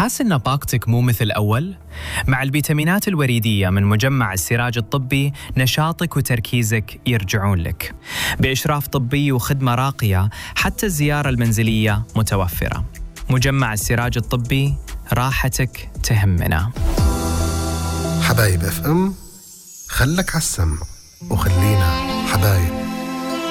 حاس إن طاقتك مو مثل أول؟ مع الفيتامينات الوريدية من مجمع السراج الطبي نشاطك وتركيزك يرجعون لك. بإشراف طبي وخدمة راقية، حتى الزيارة المنزلية متوفرة. مجمع السراج الطبي، راحتك تهمنا. حبايب FM، خلك عالسمع وخلينا حبايب.